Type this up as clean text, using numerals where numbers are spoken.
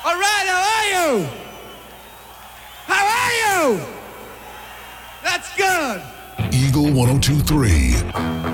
All right, how are you? How are you? That's good. Eagle 1023.